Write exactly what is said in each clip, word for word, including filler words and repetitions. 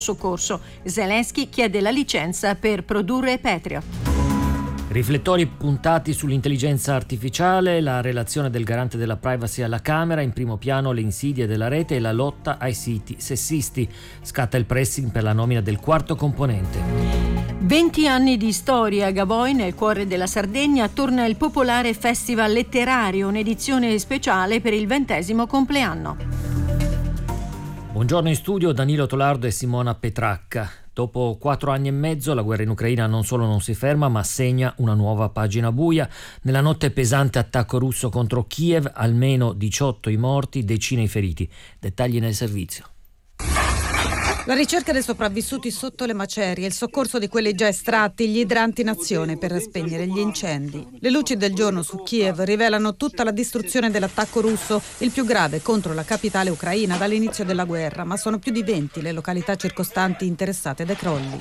soccorso. Zelensky chiede la licenza per produrre Patriot. Riflettori puntati sull'intelligenza artificiale, la relazione del garante della privacy alla Camera, in primo piano le insidie della rete e la lotta ai siti sessisti. Scatta il pressing per la nomina del quarto componente. venti anni di storia a Gavoi, nel cuore della Sardegna, torna il popolare festival letterario, un'edizione speciale per il ventesimo compleanno. Buongiorno in studio Danilo Tolardo e Simona Petracca. Dopo quattro anni e mezzo la guerra in Ucraina non solo non si ferma, ma segna una nuova pagina buia. Nella notte pesante attacco russo contro Kiev, almeno diciotto i morti, decine i feriti. Dettagli nel servizio. La ricerca dei sopravvissuti sotto le macerie, il soccorso di quelli già estratti, gli idranti in azione per spegnere gli incendi. Le luci del giorno su Kiev rivelano tutta la distruzione dell'attacco russo, il più grave contro la capitale ucraina dall'inizio della guerra, ma sono più di venti le località circostanti interessate dai crolli.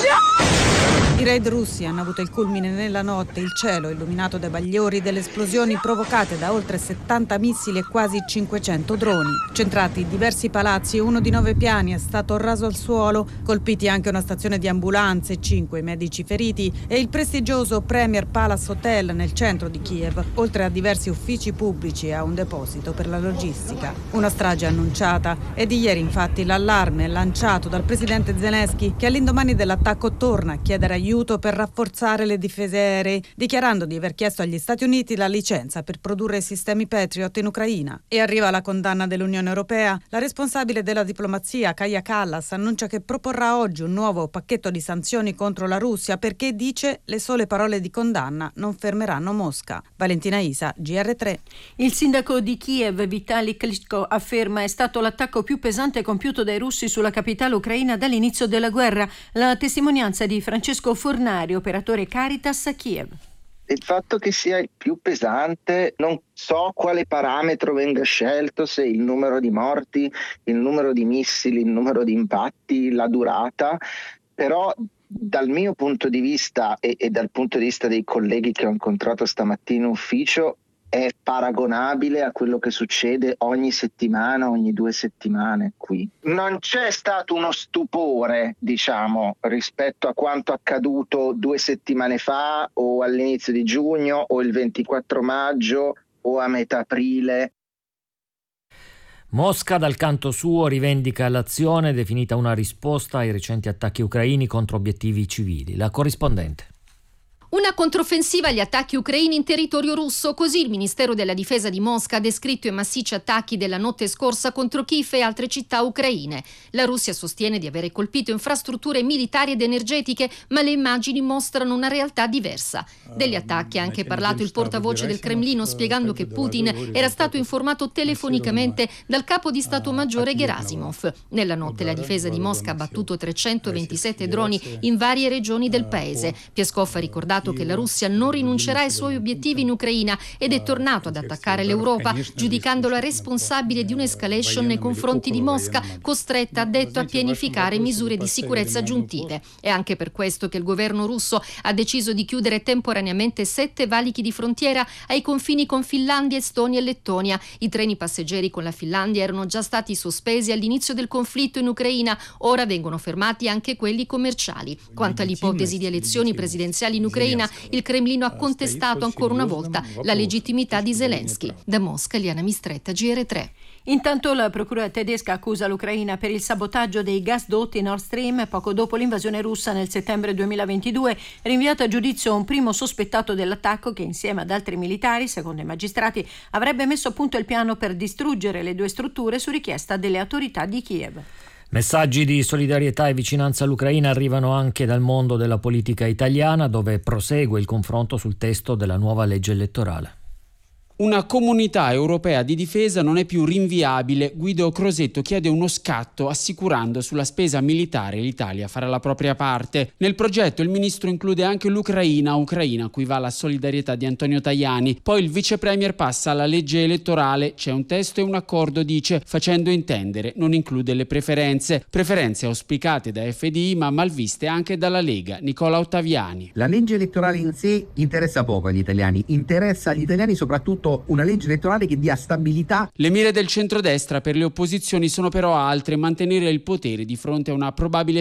I raid russi hanno avuto il culmine nella notte, il cielo illuminato dai bagliori delle esplosioni provocate da oltre settanta missili e quasi cinquecento droni. Centrati in diversi palazzi, uno di nove piani è stato raso al suolo, colpiti anche una stazione di ambulanze, cinque medici feriti e il prestigioso Premier Palace Hotel nel centro di Kiev, oltre a diversi uffici pubblici e a un deposito per la logistica. Una strage annunciata e di ieri infatti l'allarme lanciato dal presidente Zelensky, che all'indomani dell'attacco torna a chiedere aiuto per rafforzare le difese aeree, dichiarando di aver chiesto agli Stati Uniti la licenza per produrre sistemi Patriot in Ucraina. E arriva la condanna dell'Unione Europea. La responsabile della diplomazia, Kaja Kallas, annuncia che proporrà oggi un nuovo pacchetto di sanzioni contro la Russia perché, dice, le sole parole di condanna non fermeranno Mosca. Valentina Isa, G R tre. Il sindaco di Kiev, Vitali Klitschko, afferma è stato l'attacco più pesante compiuto dai russi sulla capitale ucraina dall'inizio della guerra. La testimonianza di Francesco Fornari, operatore Caritas a Kiev. Il fatto che sia il più pesante, non so quale parametro venga scelto, se il numero di morti, il numero di missili, il numero di impatti, la durata, però dal mio punto di vista e, e dal punto di vista dei colleghi che ho incontrato stamattina in ufficio, è paragonabile a quello che succede ogni settimana, ogni due settimane qui. Non c'è stato uno stupore, diciamo, rispetto a quanto accaduto due settimane fa o all'inizio di giugno o il ventiquattro maggio o a metà aprile. Mosca dal canto suo rivendica l'azione definita una risposta ai recenti attacchi ucraini contro obiettivi civili. La corrispondente. Una controffensiva agli attacchi ucraini in territorio russo, così il Ministero della Difesa di Mosca ha descritto i massicci attacchi della notte scorsa contro Kiev e altre città ucraine. La Russia sostiene di avere colpito infrastrutture militari ed energetiche, ma le immagini mostrano una realtà diversa. Degli attacchi ha anche parlato il portavoce del Cremlino, spiegando che Putin era stato informato telefonicamente dal capo di Stato Maggiore Gerasimov. Nella notte la difesa di Mosca ha battuto trecentoventisette droni in varie regioni del paese. Peskov ha ricordato che la Russia non rinuncerà ai suoi obiettivi in Ucraina ed è tornato ad attaccare l'Europa, giudicandola responsabile di un'escalation nei confronti di Mosca, costretta, ha detto, a pianificare misure di sicurezza aggiuntive. È anche per questo che il governo russo ha deciso di chiudere temporaneamente sette valichi di frontiera ai confini con Finlandia, Estonia e Lettonia. I treni passeggeri con la Finlandia erano già stati sospesi all'inizio del conflitto in Ucraina, ora vengono fermati anche quelli commerciali. Quanto all'ipotesi di elezioni presidenziali in Ucraina, il Cremlino ha contestato ancora una volta la legittimità di Zelensky. Da Mosca, Liana Mistretta, G R tre. Intanto la procura tedesca accusa l'Ucraina per il sabotaggio dei gasdotti Nord Stream poco dopo l'invasione russa nel settembre duemilaventidue. Rinviato a giudizio un primo sospettato dell'attacco che, insieme ad altri militari, secondo i magistrati, avrebbe messo a punto il piano per distruggere le due strutture su richiesta delle autorità di Kiev. Messaggi di solidarietà e vicinanza all'Ucraina arrivano anche dal mondo della politica italiana, dove prosegue il confronto sul testo della nuova legge elettorale. Una comunità europea di difesa non è più rinviabile. Guido Crosetto chiede uno scatto, assicurando sulla spesa militare l'Italia farà la propria parte. Nel progetto il ministro include anche l'Ucraina, Ucraina a cui va la solidarietà di Antonio Tajani. Poi il vice premier passa alla legge elettorale, c'è un testo e un accordo, dice, facendo intendere, non include le preferenze. Preferenze auspicate da F D I ma malviste anche dalla Lega. Nicola Ottaviani. La legge elettorale in sé interessa poco agli italiani, interessa agli italiani soprattutto soprattutto una legge elettorale che dia stabilità. Le mire del centrodestra per le opposizioni sono però altre: mantenere il potere di fronte a una probabile